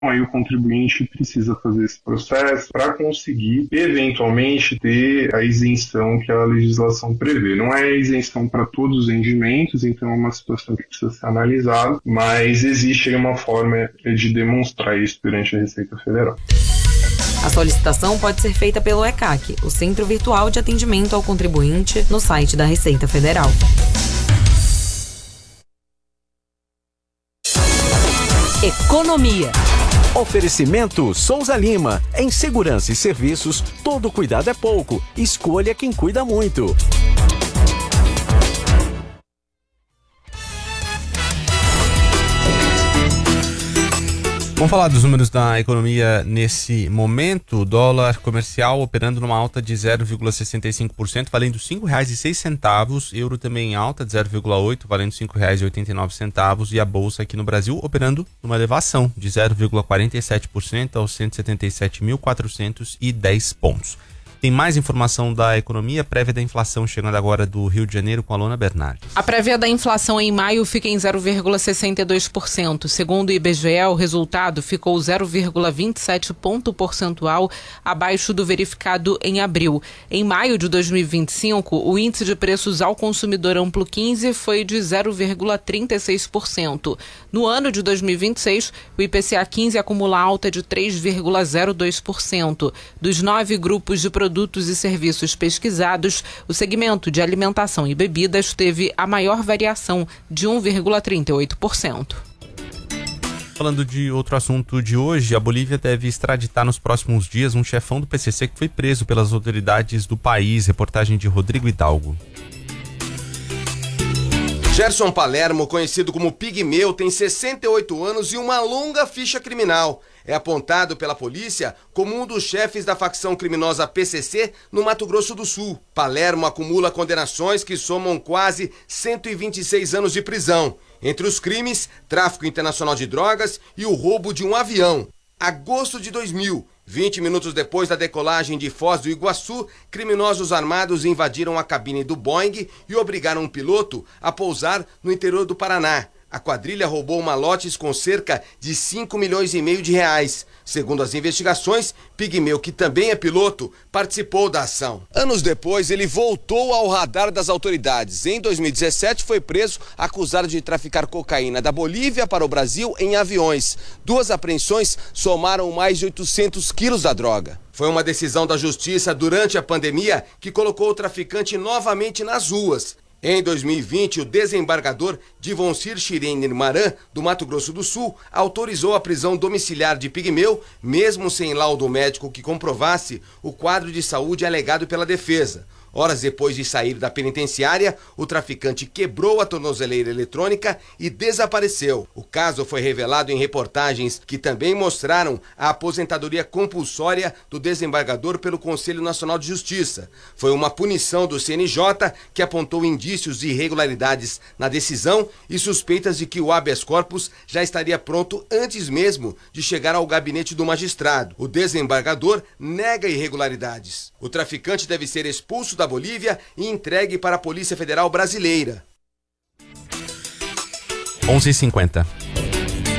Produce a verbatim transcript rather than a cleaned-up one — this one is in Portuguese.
aí o contribuinte precisa fazer esse processo para conseguir, eventualmente, ter a isenção que a legislação prevê. Não é isenção para todos os rendimentos, então é uma situação que precisa ser analisada, mas existe aí uma forma de demonstrar isso perante a Receita Federal. A solicitação pode ser feita pelo E C A C, o Centro Virtual de Atendimento ao Contribuinte, no site da Receita Federal. Economia. Oferecimento Souza Lima. Em segurança e serviços, todo cuidado é pouco. Escolha quem cuida muito. Vamos falar dos números da economia nesse momento. O dólar comercial operando numa alta de zero vírgula sessenta e cinco por cento, valendo cinco reais e seis centavos. Euro também em alta de zero vírgula oito por cento, valendo cinco reais e oitenta e nove centavos. E a bolsa aqui no Brasil operando numa elevação de zero vírgula quarenta e sete por cento aos cento e setenta e sete mil quatrocentos e dez pontos. Tem mais informação da economia, prévia da inflação chegando agora do Rio de Janeiro com a Alona Bernardes. A prévia da inflação em maio fica em zero vírgula sessenta e dois por cento. Segundo o I B G E, o resultado ficou zero vírgula vinte e sete ponto percentual abaixo do verificado em abril. Em maio de dois mil e vinte e cinco, o índice de preços ao consumidor amplo quinze foi de zero vírgula trinta e seis por cento. No ano de dois mil e vinte e seis, o I P C A quinze acumula alta de três vírgula zero dois por cento. Dos nove grupos de produtos produtos e serviços pesquisados, o segmento de alimentação e bebidas teve a maior variação, de um vírgula trinta e oito por cento. Falando de outro assunto de hoje, a Bolívia deve extraditar nos próximos dias um chefão do P C C que foi preso pelas autoridades do país. Reportagem de Rodrigo Hidalgo. Gerson Palermo, conhecido como Pigmeu, tem sessenta e oito anos e uma longa ficha criminal. É apontado pela polícia como um dos chefes da facção criminosa P C C no Mato Grosso do Sul. Palermo acumula condenações que somam quase cento e vinte e seis anos de prisão. Entre os crimes, tráfico internacional de drogas e o roubo de um avião. Agosto de dois mil, vinte minutos depois da decolagem de Foz do Iguaçu, criminosos armados invadiram a cabine do Boeing e obrigaram um piloto a pousar no interior do Paraná. A quadrilha roubou malotes com cerca de cinco milhões e meio de reais. Segundo as investigações, Pigmeu, que também é piloto, participou da ação. Anos depois, ele voltou ao radar das autoridades. Em dois mil e dezessete, foi preso acusado de traficar cocaína da Bolívia para o Brasil em aviões. Duas apreensões somaram mais de oitocentos quilos da droga. Foi uma decisão da justiça durante a pandemia que colocou o traficante novamente nas ruas. Em dois mil e vinte, o desembargador Divoncir Schiriner Maran, do Mato Grosso do Sul, autorizou a prisão domiciliar de Pigmeu, mesmo sem laudo médico que comprovasse o quadro de saúde alegado pela defesa. Horas depois de sair da penitenciária, o traficante quebrou a tornozeleira eletrônica e desapareceu. O caso foi revelado em reportagens que também mostraram a aposentadoria compulsória do desembargador pelo Conselho Nacional de Justiça. Foi uma punição do C N J que apontou indícios de irregularidades na decisão e suspeitas de que o habeas corpus já estaria pronto antes mesmo de chegar ao gabinete do magistrado. O desembargador nega irregularidades. O traficante deve ser expulso da Bolívia e entregue para a Polícia Federal Brasileira. onze e cinquenta.